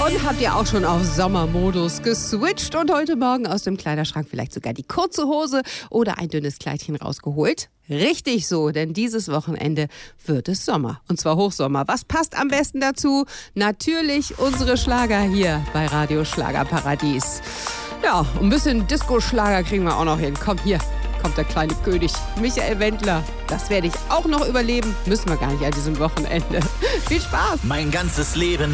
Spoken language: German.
Und habt ihr auch schon auf Sommermodus geswitcht und heute Morgen aus dem Kleiderschrank vielleicht sogar die kurze Hose oder ein dünnes Kleidchen rausgeholt? Richtig so, denn dieses Wochenende wird es Sommer. Und zwar Hochsommer. Was passt am besten dazu? Natürlich unsere Schlager hier bei Radio Schlagerparadies. Ja, ein bisschen Disco-Schlager kriegen wir auch noch hin. Komm, hier kommt der kleine König, Michael Wendler. Das werde ich auch noch überleben. Müssen wir gar nicht an diesem Wochenende. Viel Spaß! Mein ganzes Leben